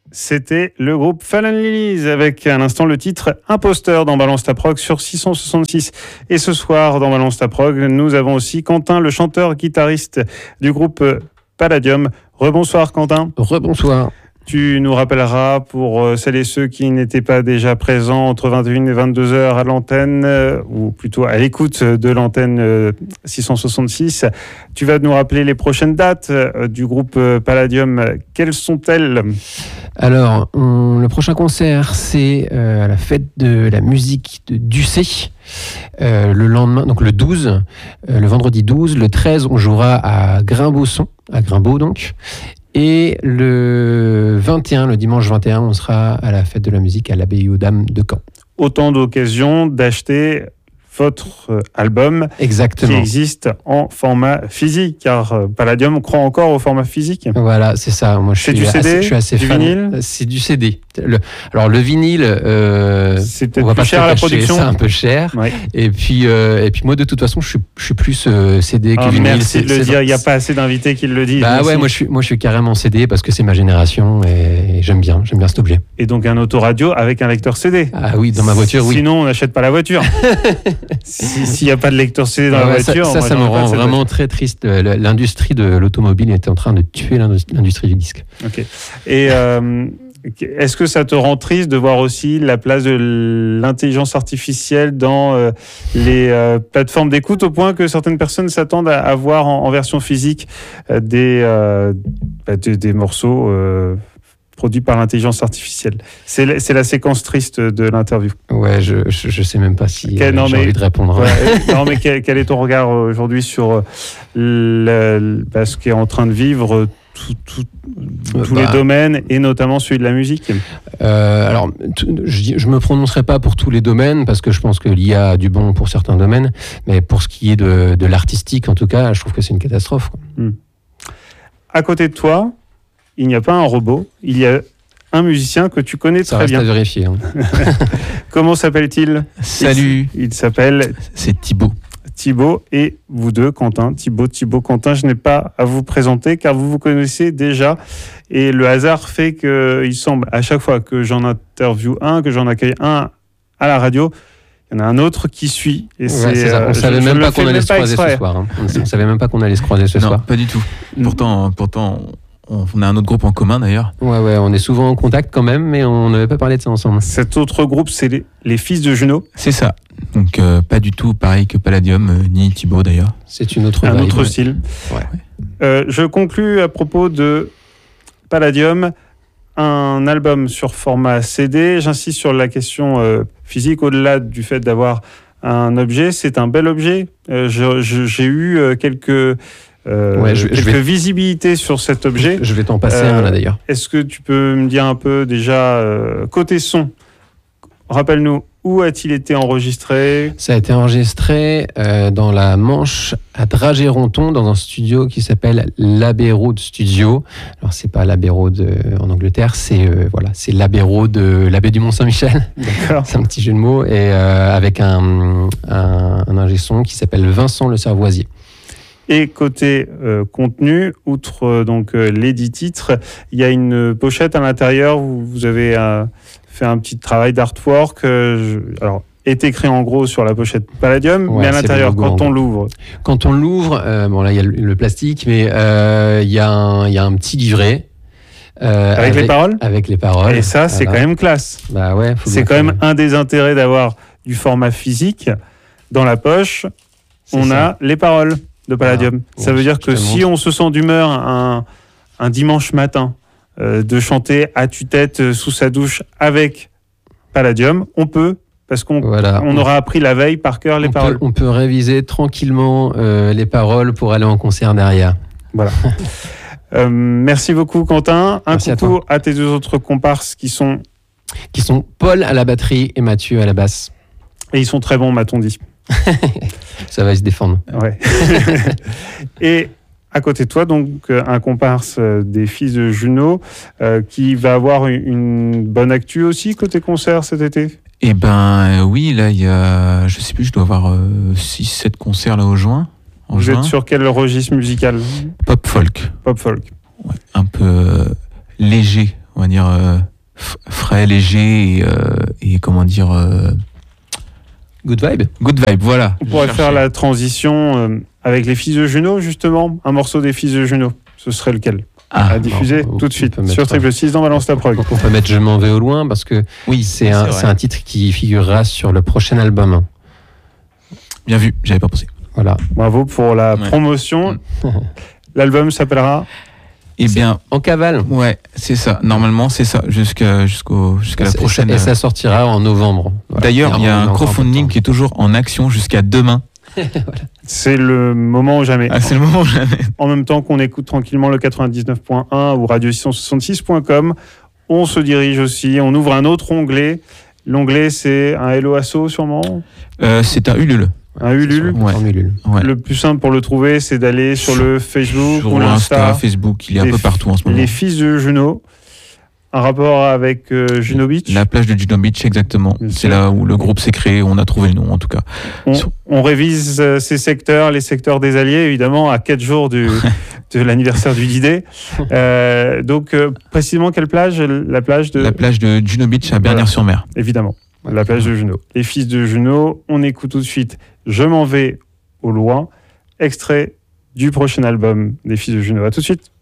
C'était le groupe Fallen Lilies avec à l'instant le titre Imposteur dans Balance ta prog sur 666. Et ce soir dans Balance ta prog, nous avons aussi Quentin, le chanteur-guitariste du groupe Palladium. Rebonsoir Quentin. Rebonsoir. Tu nous rappelleras pour celles et ceux qui n'étaient pas déjà présents entre 21 et 22 heures à l'antenne, ou plutôt à l'écoute de l'antenne 666. Tu vas nous rappeler les prochaines dates du groupe Palladium. Quelles sont-elles ? Alors, le prochain concert, c'est à la fête de la musique de Ducé. Le lendemain, donc le 12, le vendredi 12. Le 13, on jouera à Grimbaud donc. Et le 21, le dimanche 21, on sera à la fête de la musique à l'Abbaye aux Dames de Caen. Autant d'occasions d'acheter votre album. Exactement. Qui existe en format physique, car Palladium croit encore au format physique. Voilà, c'est ça. Moi, c'est du CD, je suis assez du fan. Vinyle. C'est du CD. Alors le vinyle, c'est peut-être plus cher à la production. C'est un peu cher. Ouais. Et puis moi, de toute façon, je suis plus CD que vinyle. Merci de le dire. Il n'y a pas assez d'invités qui le disent. Bah ouais, moi je suis carrément CD parce que c'est ma génération et j'aime bien cet objet. Et donc un autoradio avec un lecteur CD. Ah oui, dans ma voiture, oui. Sinon, on n'achète pas la voiture. S'il n'y a pas de lecteur CD dans la voiture, ça me rend vraiment très triste. L'industrie de l'automobile est en train de tuer l'industrie du disque. Ok. Et est-ce que ça te rend triste de voir aussi la place de l'intelligence artificielle dans les plateformes d'écoute, au point que certaines personnes s'attendent à voir en version physique des morceaux produits par l'intelligence artificielle? C'est la séquence triste de l'interview. Ouais, je sais même pas si j'ai envie de répondre. Ouais, non, mais quel est ton regard aujourd'hui sur ce qui est en train de vivre tous les domaines, et notamment celui de la musique? Alors, je me prononcerai pas pour tous les domaines, parce que je pense que l'IA a du bon pour certains domaines, mais pour ce qui est de l'artistique, en tout cas, je trouve que c'est une catastrophe. À côté de toi, il n'y a pas un robot, il y a un musicien que tu connais très bien. Ça reste à vérifier. Hein. Comment s'appelle-t-il ? Salut. Il s'appelle... C'est Thibaut. Thibaut, et vous deux, Quentin. Thibaut, Quentin, je n'ai pas à vous présenter car vous connaissez déjà. Et le hasard fait qu'il semble, à chaque fois que j'en interviewe un, que j'en accueille un à la radio, il y en a un autre qui suit. Et c'est ça. On ne savait même pas qu'on allait se croiser ce soir. Hein. On ne savait même pas qu'on allait se croiser ce soir. Non, pas du tout. Pourtant, on a un autre groupe en commun d'ailleurs. Ouais, on est souvent en contact quand même, mais on n'avait pas parlé de ça ensemble. Cet autre groupe, c'est les Fils de Junot. C'est ça. Donc pas du tout pareil que Palladium, ni Thibaut d'ailleurs. C'est un autre style. Ouais. Je conclus à propos de Palladium, un album sur format CD. J'insiste sur la question physique, au-delà du fait d'avoir un objet. C'est un bel objet. J'ai eu quelques visibilités sur cet objet. Je vais t'en passer un là d'ailleurs. Est-ce que tu peux me dire un peu déjà, côté son, rappelle-nous, où a-t-il été enregistré ? Ça a été enregistré dans la Manche, à Dragey-Ronton, dans un studio qui s'appelle l'Abbey Road Studio. Alors, c'est pas l'Abbey Road en Angleterre, c'est l'Abbey Road de l'Abbey du Mont-Saint-Michel. D'accord. C'est un petit jeu de mots. Et avec un ingé son qui s'appelle Vincent Le Cervoisier. Et côté contenu, outre les 10 titres, il y a une pochette à l'intérieur où vous avez fait un petit travail d'artwork. Est écrit en gros sur la pochette Palladium, mais à l'intérieur, quand on l'ouvre. Quand on l'ouvre, là il y a le plastique, mais il y a un petit livret. Avec les paroles ? Avec les paroles. Et ça, c'est quand même classe. Bah ouais. C'est quand même un des intérêts d'avoir du format physique. Dans la poche, on a les paroles de Palladium. Ça veut dire que si on se sent d'humeur un dimanche matin, de chanter à tue-tête sous sa douche avec Palladium, on peut, parce qu'on aura appris la veille par cœur les paroles. On peut réviser tranquillement les paroles pour aller en concert derrière. Voilà. Merci beaucoup Quentin. Merci coucou à tes deux autres comparses qui sont Paul à la batterie et Mathieu à la basse. Et ils sont très bons, m'a-t-on dit. Ça va se défendre. Ouais. Et à côté de toi, donc, un comparse des Fils de Junot qui va avoir une bonne actu aussi côté concert cet été. Eh ben oui, là il y a, je sais plus, je dois avoir 6-7 concerts là au juin. Vous êtes sur quel registre musical ? Pop folk. Pop folk. Ouais, un peu léger, on va va dire, frais, léger et comment dire... Good vibe. Good vibe, voilà. On pourrait faire la transition avec les Fils de Juno, justement. Un morceau des Fils de Juno. Ce serait lequel à diffuser tout de suite sur Triple 6 dans Balance ta prog. On peut mettre Je m'en vais au loin parce que c'est un titre qui figurera sur le prochain album. Bien vu, j'avais pas pensé. Voilà. Bravo pour la promotion. L'album s'appellera Eh bien, En cavale. Ouais, c'est ça. Normalement, c'est ça jusqu'à la prochaine. Et ça sortira en novembre. Voilà. D'ailleurs, il y a un crowdfunding qui est toujours en action jusqu'à demain. Voilà. C'est le moment ou jamais. C'est le moment ou jamais. En même temps qu'on écoute tranquillement le 99.1 ou radio666.com, on se dirige aussi, on ouvre un autre onglet. L'onglet, c'est un Hello Asso sûrement. C'est un Ulule. Un Ulule. Ouais. Le plus simple pour le trouver, c'est d'aller sur le Facebook sur ou l'Insta, Facebook, il est un peu partout en ce moment. Les Fils de Juno. Un rapport avec Juno Beach. La plage de Juno Beach, exactement. C'est là où le groupe s'est créé, on a trouvé le nom en tout cas. On révise ces secteurs, les secteurs des Alliés, évidemment, à 4 jours de l'anniversaire du D-Day. Donc, précisément, quelle plage ? La plage de Juno Beach à Bernières-sur-Mer. Voilà, évidemment, la plage de Juno. Les Fils de Juno, on écoute tout de suite Je m'en vais au loin, extrait du prochain album des Fils de Juno. À tout de suite.